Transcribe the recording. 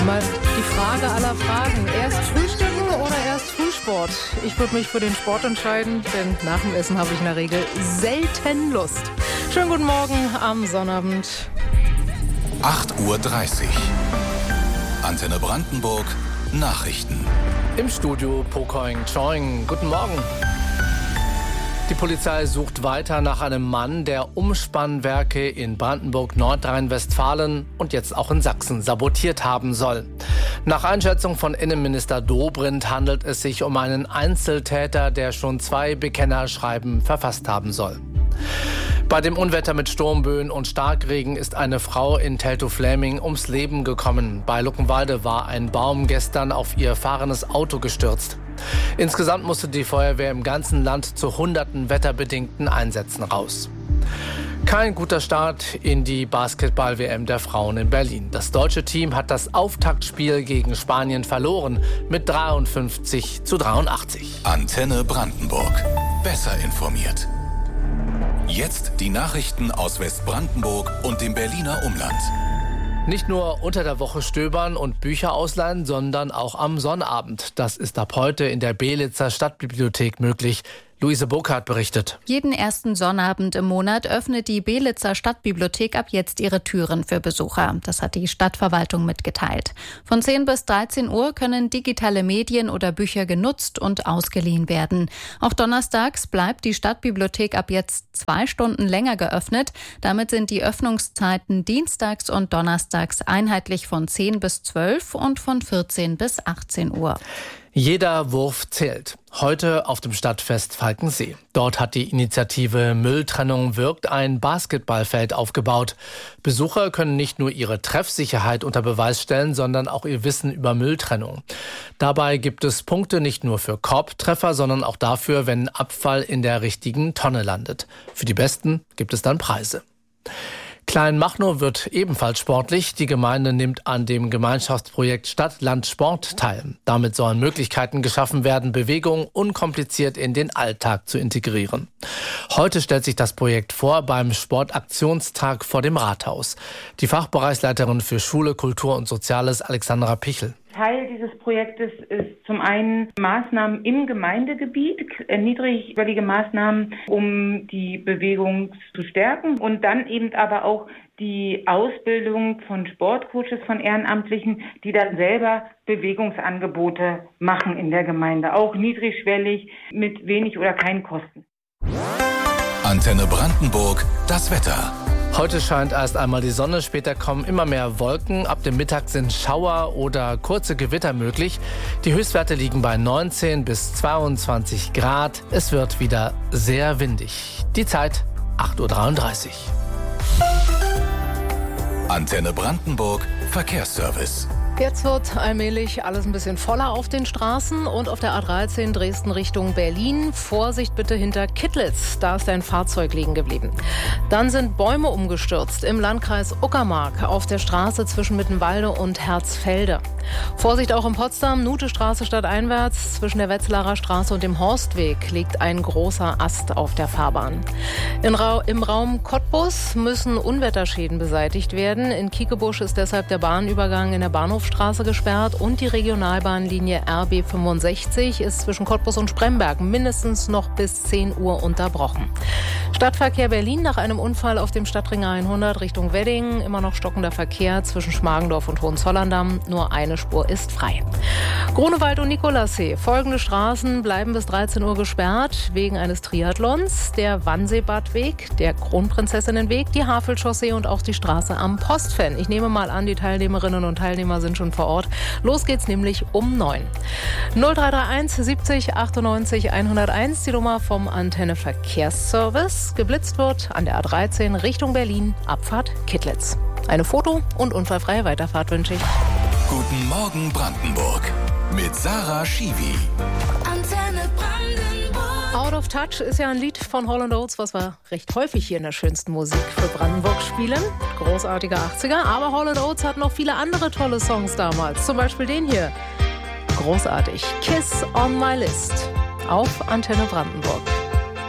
Mal die Frage aller Fragen. Erst Frühstücken oder erst Frühsport? Ich würde mich für den Sport entscheiden, denn nach dem Essen habe ich in der Regel selten Lust. Schönen guten Morgen am Sonnabend. 8:30 Uhr. Antenne Brandenburg. Nachrichten. Im Studio Pokoing Choing. Guten Morgen. Die Polizei sucht weiter nach einem Mann, der Umspannwerke in Brandenburg, Nordrhein-Westfalen und jetzt auch in Sachsen sabotiert haben soll. Nach Einschätzung von Innenminister Dobrindt handelt es sich um einen Einzeltäter, der schon 2 Bekennerschreiben verfasst haben soll. Bei dem Unwetter mit Sturmböen und Starkregen ist eine Frau in Teltow-Fläming ums Leben gekommen. Bei Luckenwalde war ein Baum gestern auf ihr fahrendes Auto gestürzt. Insgesamt musste die Feuerwehr im ganzen Land zu hunderten wetterbedingten Einsätzen raus. Kein guter Start in die Basketball-WM der Frauen in Berlin. Das deutsche Team hat das Auftaktspiel gegen Spanien verloren mit 53:83. Antenne Brandenburg. Besser informiert. Jetzt die Nachrichten aus Westbrandenburg und dem Berliner Umland. Nicht nur unter der Woche stöbern und Bücher ausleihen, sondern auch am Sonnabend. Das ist ab heute in der Belitzer Stadtbibliothek möglich. Luise Burkhardt berichtet. Jeden ersten Sonnabend im Monat öffnet die Belitzer Stadtbibliothek ab jetzt ihre Türen für Besucher. Das hat die Stadtverwaltung mitgeteilt. Von 10 bis 13 Uhr können digitale Medien oder Bücher genutzt und ausgeliehen werden. Auch donnerstags bleibt die Stadtbibliothek ab jetzt 2 Stunden länger geöffnet. Damit sind die Öffnungszeiten dienstags und donnerstags einheitlich von 10 bis 12 und von 14 bis 18 Uhr. Jeder Wurf zählt. Heute auf dem Stadtfest Falkensee. Dort hat die Initiative Mülltrennung wirkt ein Basketballfeld aufgebaut. Besucher können nicht nur ihre Treffsicherheit unter Beweis stellen, sondern auch ihr Wissen über Mülltrennung. Dabei gibt es Punkte nicht nur für Korbtreffer, sondern auch dafür, wenn Abfall in der richtigen Tonne landet. Für die Besten gibt es dann Preise. Kleinmachnow wird ebenfalls sportlich. Die Gemeinde nimmt an dem Gemeinschaftsprojekt Stadt-Land-Sport teil. Damit sollen Möglichkeiten geschaffen werden, Bewegung unkompliziert in den Alltag zu integrieren. Heute stellt sich das Projekt vor beim Sportaktionstag vor dem Rathaus. Die Fachbereichsleiterin für Schule, Kultur und Soziales, Alexandra Pichel. Teil dieses Projektes ist zum einen Maßnahmen im Gemeindegebiet, niedrigschwellige Maßnahmen, um die Bewegung zu stärken und dann eben aber auch die Ausbildung von Sportcoaches, von Ehrenamtlichen, die dann selber Bewegungsangebote machen in der Gemeinde, auch niedrigschwellig mit wenig oder keinen Kosten. Antenne Brandenburg, das Wetter. Heute scheint erst einmal die Sonne, später kommen immer mehr Wolken. Ab dem Mittag sind Schauer oder kurze Gewitter möglich. Die Höchstwerte liegen bei 19 bis 22 Grad. Es wird wieder sehr windig. Die Zeit 8:33 Uhr. Antenne Brandenburg, Verkehrsservice. Jetzt wird allmählich alles ein bisschen voller auf den Straßen und auf der A13 Dresden Richtung Berlin. Vorsicht bitte hinter Kittlitz, da ist ein Fahrzeug liegen geblieben. Dann sind Bäume umgestürzt im Landkreis Uckermark auf der Straße zwischen Mittenwalde und Herzfelde. Vorsicht auch in Potsdam, Nutestraße stadteinwärts. Zwischen der Wetzlarer Straße und dem Horstweg liegt ein großer Ast auf der Fahrbahn. Im Raum Cottbus müssen Unwetterschäden beseitigt werden. In Kiekebusch ist deshalb der Bahnübergang in der Bahnhofstraße gesperrt und die Regionalbahnlinie RB 65 ist zwischen Cottbus und Spremberg mindestens noch bis 10 Uhr unterbrochen. Stadtverkehr Berlin nach einem Unfall auf dem Stadtring 100 Richtung Wedding. Immer noch stockender Verkehr zwischen Schmargendorf und Hohenzollern-Damm. Nur eine Spur ist frei. Grunewald und Nikolassee. Folgende Straßen bleiben bis 13 Uhr gesperrt wegen eines Triathlons. Der Wannseebadweg, der Kronprinzessinnenweg, die Havelchaussee und auch die Straße am Postfen. Ich nehme mal an, die Teilnehmerinnen und Teilnehmer sind schon vor Ort. Los geht's nämlich um 9. 0331 70 98 101, die Nummer vom Antenne Verkehrsservice. Geblitzt wird an der A13 Richtung Berlin, Abfahrt Kittlitz. Eine Foto- und unfallfreie Weiterfahrt wünsche ich. Guten Morgen Brandenburg mit Sarah Schiwi. Antenne Brandenburg. Out of Touch ist ja ein Lied von Hall & Oates, was wir recht häufig hier in der schönsten Musik für Brandenburg spielen. Großartige 80er, aber Hall & Oates hat noch viele andere tolle Songs damals. Zum Beispiel den hier. Großartig. Kiss on my list. Auf Antenne Brandenburg.